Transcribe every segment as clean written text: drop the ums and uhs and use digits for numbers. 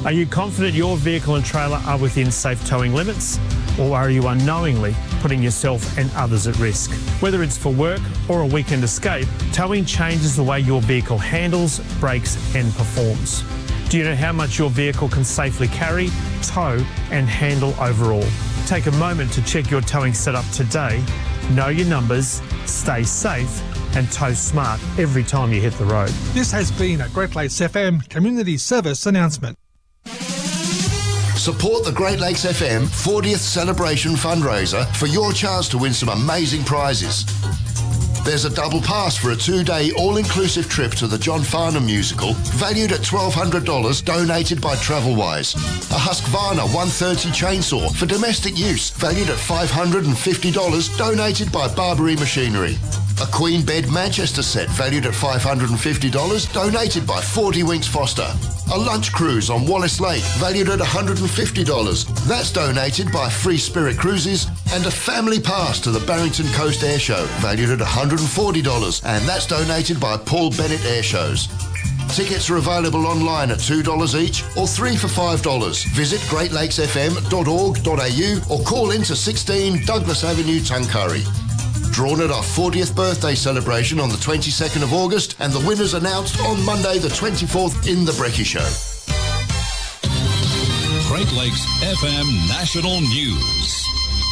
Are you confident your vehicle and trailer are within safe towing limits? Or are you unknowingly putting yourself and others at risk? Whether it's for work or a weekend escape, towing changes the way your vehicle handles, brakes and performs. Do you know how much your vehicle can safely carry, tow and handle overall? Take a moment to check your towing setup today. Know your numbers, stay safe and tow smart every time you hit the road. This has been a Great Lakes FM Community Service announcement. Support the Great Lakes FM 40th Celebration fundraiser for your chance to win some amazing prizes. There's a double pass for a 2-day all-inclusive trip to the John Farnham musical, valued at $1,200, donated by Travelwise. A Husqvarna 130 chainsaw for domestic use, valued at $550, donated by Barbary Machinery. A Queen Bed Manchester set, valued at $550, donated by 40 Winks Foster. A lunch cruise on Wallace Lake, valued at $150. That's donated by Free Spirit Cruises. And a family pass to the Barrington Coast Air Show, valued at $140. And that's donated by Paul Bennett Air Shows. Tickets are available online at $2 each or 3 for $5. Visit greatlatesfm.org.au or call into 16 Douglas Avenue, Tuncurry. Drawn at our 40th birthday celebration on the 22nd of August and the winners announced on Monday the 24th in the Brekkie Show. Great Lakes FM National News.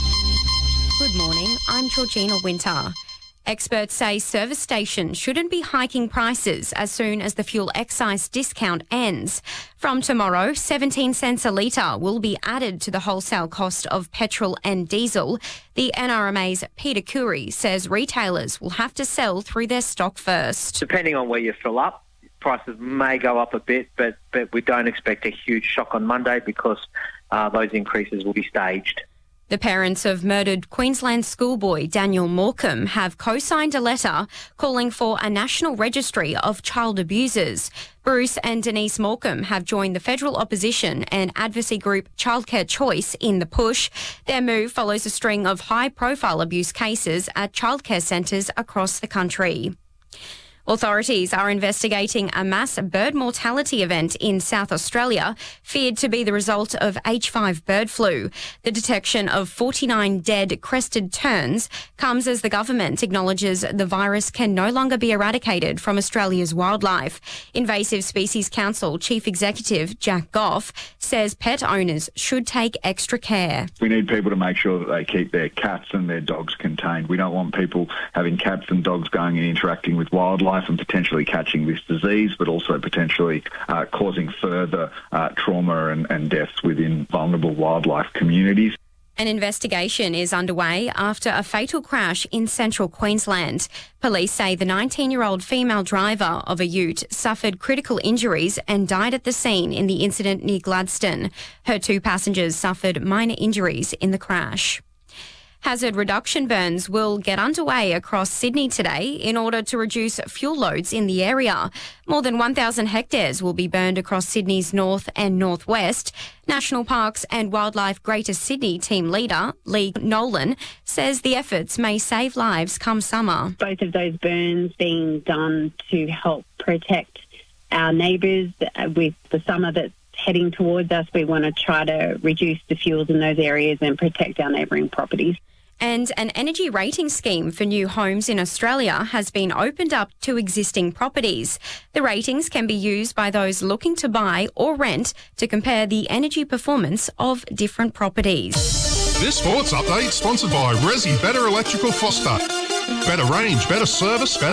Good morning, I'm Georgina Winter. Experts say service stations shouldn't be hiking prices as soon as the fuel excise discount ends. From tomorrow, 17 cents a litre will be added to the wholesale cost of petrol and diesel. The NRMA's Peter Curry says retailers will have to sell through their stock first. Depending on where you fill up, prices may go up a bit, but we don't expect a huge shock on Monday because those increases will be staged. The parents of murdered Queensland schoolboy Daniel Morecambe have co-signed a letter calling for a national registry of child abusers. Bruce and Denise Morecambe have joined the federal opposition and advocacy group Childcare Choice in the push. Their move follows a string of high-profile abuse cases at childcare centres across the country. Authorities are investigating a mass bird mortality event in South Australia, feared to be the result of H5 bird flu. The detection of 49 dead crested terns comes as the government acknowledges the virus can no longer be eradicated from Australia's wildlife. Invasive Species Council Chief Executive Jack Goff says pet owners should take extra care. We need people to make sure that they keep their cats and their dogs contained. We don't want people having cats and dogs going and interacting with wildlife and potentially catching this disease, but also potentially causing further trauma and deaths within vulnerable wildlife communities. An investigation is underway after a fatal crash in central Queensland. Police say the 19-year-old female driver of a ute suffered critical injuries and died at the scene in the incident near Gladstone. Her 2 passengers suffered minor injuries in the crash. Hazard reduction burns will get underway across Sydney today in order to reduce fuel loads in the area. More than 1,000 hectares will be burned across Sydney's north and northwest. National Parks and Wildlife Greater Sydney team leader Lee Nolan says the efforts may save lives come summer. Both of those burns being done to help protect our neighbours with the summer that's heading towards us. We want to try to reduce the fuels in those areas and protect our neighbouring properties. And an energy rating scheme for new homes in Australia has been opened up to existing properties. The ratings can be used by those looking to buy or rent to compare the energy performance of different properties. This sports update sponsored by Resi Better Electrical Foster. Better range, better service, better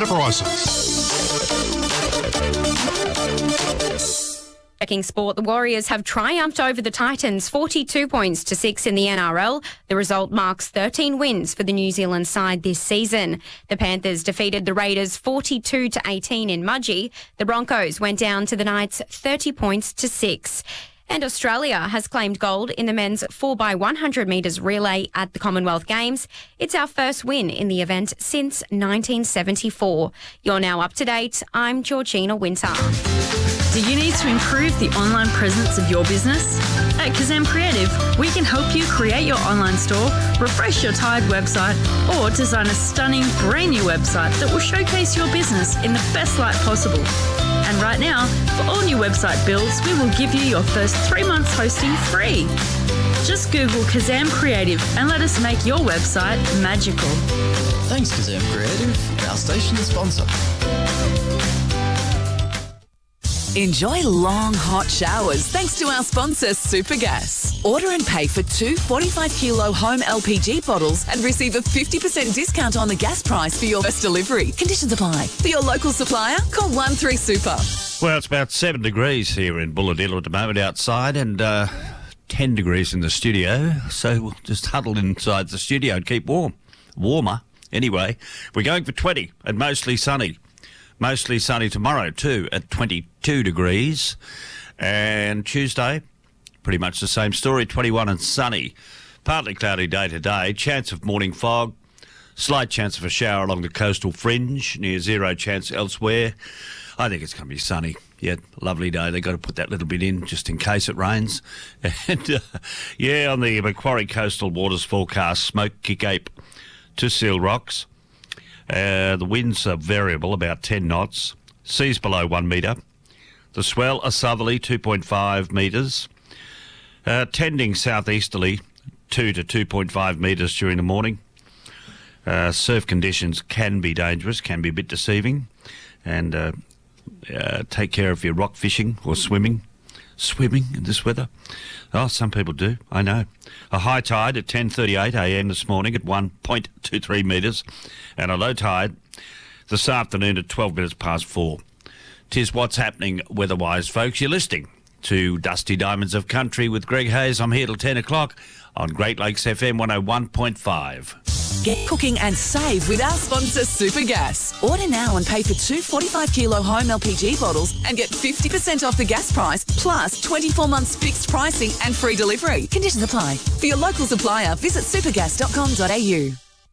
prices. Checking sport, the Warriors have triumphed over the Titans 42 points to 6 in the NRL. The result marks 13 wins for the New Zealand side this season. The Panthers defeated the Raiders 42-18 in Mudgee. The Broncos went down to the Knights 30 points to 6. And Australia has claimed gold in the men's 4x100 metres relay at the Commonwealth Games. It's our first win in the event since 1974. You're now up to date. I'm Georgina Winter. Do you need to improve the online presence of your business? At Kazam Creative, we can help you create your online store, refresh your tired website, or design a stunning brand new website that will showcase your business in the best light possible. And right now, For all new website builds, we will give you your first 3 months hosting free. Just Google Kazam Creative and let us make your website magical. Thanks, Kazam Creative, our station sponsor. Enjoy long, hot showers thanks to our sponsor, Supergas. Order and pay for 2 45-kilo home LPG bottles and receive a 50% discount on the gas price for your first delivery. Conditions apply. For your local supplier, call 13Super. Well, it's about 7 degrees here in Bulladillo at the moment outside, and 10 degrees in the studio, so we'll just huddle inside the studio and keep warm. Warmer. Anyway, we're going for 20 and mostly sunny. Mostly sunny tomorrow too at 22 degrees. And Tuesday, pretty much the same story, 21 and sunny. Partly cloudy day today, chance of morning fog, slight chance of a shower along the coastal fringe, near zero chance elsewhere. I think it's going to be sunny. Yeah, lovely day. They've got to put that little bit in just in case it rains. And, on the Macquarie Coastal Waters forecast, smoke kick ape to Seal Rocks. The winds are variable, about 10 knots. Seas below 1 metre. The swell, a southerly, 2.5 metres. Tending southeasterly, 2 to 2.5 metres during the morning. Surf conditions can be dangerous, can be a bit deceiving. And take care of your rock fishing or swimming. Swimming in this weather? Oh, some people do, I know. A high tide at 10:38am this morning at 1.23 metres, and a low tide this afternoon at 12 minutes past 4. 'Tis what's happening weather-wise, folks. You're listening to Dusty Diamonds of Country with Greg Hayes. I'm here till 10 o'clock on Great Lakes FM 101.5. Get cooking and save with our sponsor, Supergas. Order now and pay for 2 45-kilo home LPG bottles and get 50% off the gas price, plus 24 months fixed pricing and free delivery. Conditions apply. For your local supplier, visit supergas.com.au.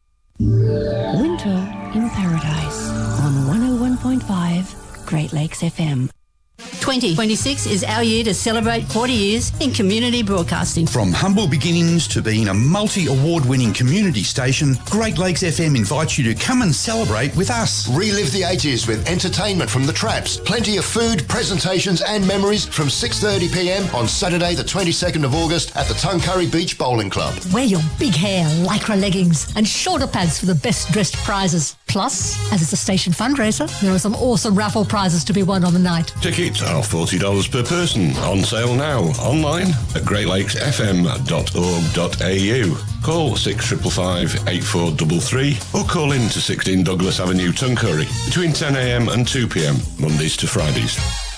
Winter in Paradise on 101.5 Great Lakes FM. 2026 is our year to celebrate 40 years in community broadcasting. From humble beginnings to being a multi-award-winning community station, Great Lakes FM invites you to come and celebrate with us. Relive the 80s with entertainment from the Traps. Plenty of food, presentations and memories from 6:30pm on Saturday the 22nd of August at the Tuncurry Beach Bowling Club. Wear your big hair, lycra leggings and shorter pads for the best dressed prizes. Plus, as it's a station fundraiser, there are some awesome raffle prizes to be won on the night. Tickets are $40 per person. On sale now. Online at greatlakesfm.org.au. Call 6555 8433 or call in to 16 Douglas Avenue, Tuncurry between 10am and 2pm, Mondays to Fridays.